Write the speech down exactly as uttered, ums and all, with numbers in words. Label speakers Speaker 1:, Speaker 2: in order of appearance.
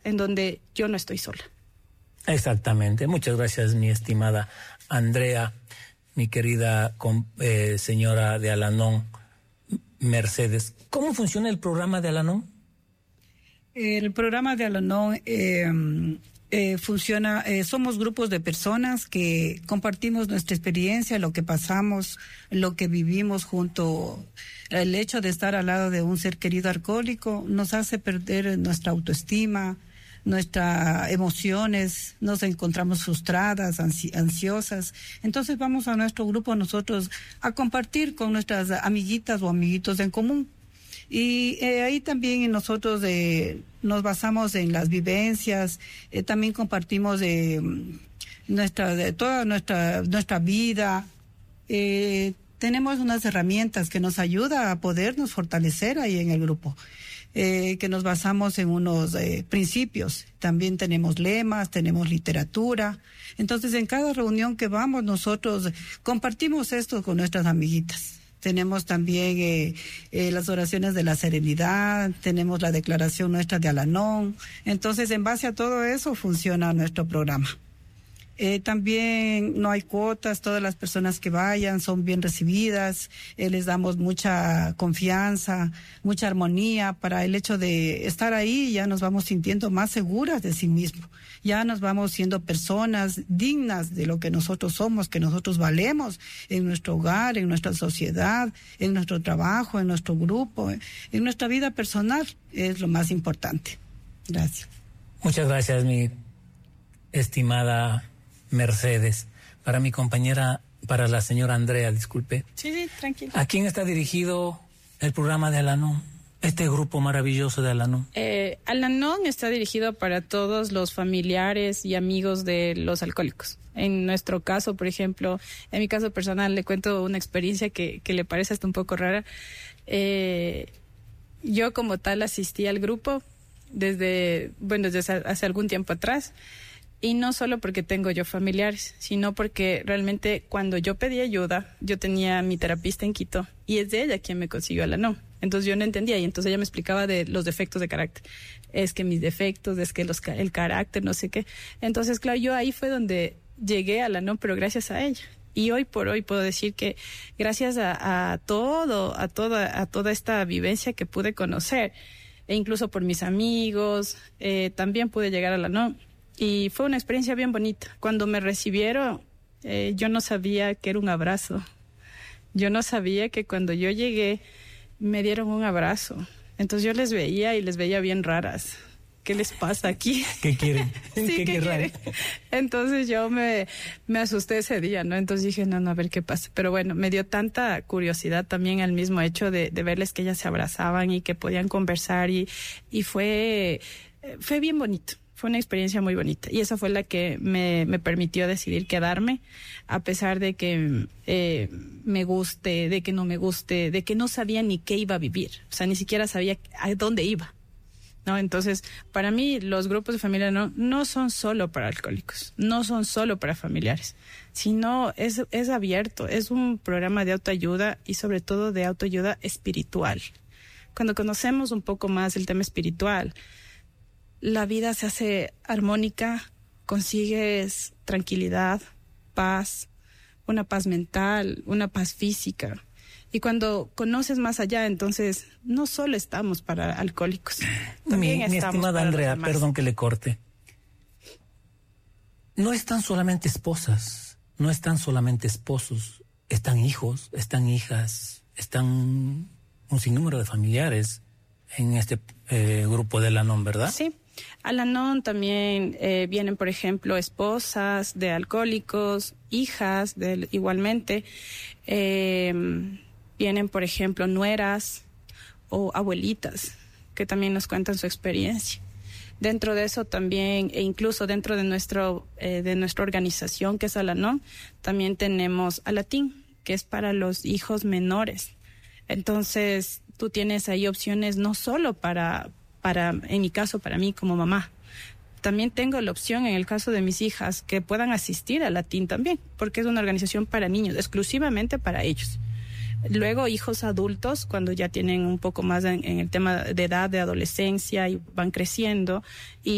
Speaker 1: en donde yo no estoy sola.
Speaker 2: Exactamente. Muchas gracias, mi estimada Andrea, mi querida eh, señora de Al-Anon, Mercedes. ¿Cómo funciona el programa de Al-Anon?
Speaker 3: El programa de Al-Anon eh, eh, funciona, eh, somos grupos de personas que compartimos nuestra experiencia, lo que pasamos, lo que vivimos junto. El hecho de estar al lado de un ser querido alcohólico nos hace perder nuestra autoestima, nuestras emociones, nos encontramos frustradas, ansi- ansiosas. Entonces vamos a nuestro grupo nosotros a compartir con nuestras amiguitas o amiguitos en común. Y eh, ahí también nosotros eh, nos basamos en las vivencias, eh, también compartimos de, nuestra, de toda nuestra, nuestra vida. Eh, tenemos unas herramientas que nos ayudan a podernos fortalecer ahí en el grupo. Eh, que nos basamos en unos eh, principios. También tenemos lemas, tenemos literatura. Entonces, en cada reunión que vamos, nosotros compartimos esto con nuestras amiguitas. Tenemos también eh, eh, las oraciones de la serenidad, tenemos la declaración nuestra de Al-Anon. Entonces, en base a todo eso, funciona nuestro programa. Eh, también no hay cuotas, todas las personas que vayan son bien recibidas, eh, les damos mucha confianza, mucha armonía para el hecho de estar ahí. Ya nos vamos sintiendo más seguras de sí mismos, ya nos vamos siendo personas dignas de lo que nosotros somos, que nosotros valemos en nuestro hogar, en nuestra sociedad, en nuestro trabajo, en nuestro grupo, en nuestra vida personal, es lo más importante. Gracias.
Speaker 2: Muchas gracias, mi estimada Mercedes. Para mi compañera, para la señora Andrea, disculpe.
Speaker 1: Sí, sí, tranquilo.
Speaker 2: ¿A quién está dirigido el programa de Al-Anon? Este grupo maravilloso de Al-Anon.
Speaker 1: Eh, Al-Anon está dirigido para todos los familiares y amigos de los alcohólicos. En nuestro caso, por ejemplo, en mi caso personal, le cuento una experiencia que, que le parece hasta un poco rara. Eh, yo como tal asistí al grupo desde, bueno, desde hace algún tiempo atrás. Y no solo porque tengo yo familiares, sino porque realmente cuando yo pedí ayuda, yo tenía mi terapista en Quito y es de ella quien me consiguió Al-Anon. Entonces yo no entendía y entonces ella me explicaba de los defectos de carácter. Es que mis defectos, es que los, el carácter, no sé qué. Entonces, claro, yo ahí fue donde llegué a Al-Anon, pero gracias a ella. Y hoy por hoy puedo decir que gracias a, a todo, a toda, a toda esta vivencia que pude conocer, e incluso por mis amigos, eh, también pude llegar a Al-Anon. Y fue una experiencia bien bonita. Cuando me recibieron, eh, yo no sabía que era un abrazo. Yo no sabía que cuando yo llegué, me dieron un abrazo. Entonces yo les veía y les veía bien raras. ¿Qué les pasa aquí?
Speaker 2: ¿Qué quieren?
Speaker 1: Sí, ¿qué, ¿qué quieren? Entonces yo me, me asusté ese día, ¿no? Entonces dije, no, no, a ver qué pasa. Pero bueno, me dio tanta curiosidad también el mismo hecho de, de verles que ellas se abrazaban y que podían conversar y, y fue, fue bien bonito. Fue una experiencia muy bonita y esa fue la que me, me permitió decidir quedarme, a pesar de que eh, me guste, de que no me guste, de que no sabía ni qué iba a vivir. O sea, ni siquiera sabía a dónde iba, ¿no? Entonces, para mí, los grupos de familia no, no son solo para alcohólicos, no son solo para familiares, sino es, es abierto, es un programa de autoayuda y sobre todo de autoayuda espiritual. Cuando conocemos un poco más el tema espiritual, la vida se hace armónica, consigues tranquilidad, paz, una paz mental, una paz física. Y cuando conoces más allá, entonces no solo estamos para alcohólicos. También
Speaker 2: mi,
Speaker 1: estamos
Speaker 2: mi estimada
Speaker 1: para
Speaker 2: Andrea,
Speaker 1: los demás.
Speaker 2: Perdón que le corte. No están solamente esposas, no están solamente esposos, están hijos, están hijas, están un sinnúmero de familiares en este eh, grupo de Al-Anon, ¿verdad?
Speaker 1: Sí. Al-Anon también eh, vienen, por ejemplo, esposas de alcohólicos, hijas de, igualmente. Eh, vienen, por ejemplo, nueras o abuelitas que también nos cuentan su experiencia. Dentro de eso también, e incluso dentro de nuestro eh, de nuestra organización, que es Al-Anon, también tenemos Alatín, que es para los hijos menores. Entonces, tú tienes ahí opciones no solo para... para, en mi caso, para mí como mamá. También tengo la opción, en el caso de mis hijas, que puedan asistir a Latín también, porque es una organización para niños, exclusivamente para ellos. Luego, hijos adultos, cuando ya tienen un poco más en, en el tema de edad, de adolescencia, y van creciendo, y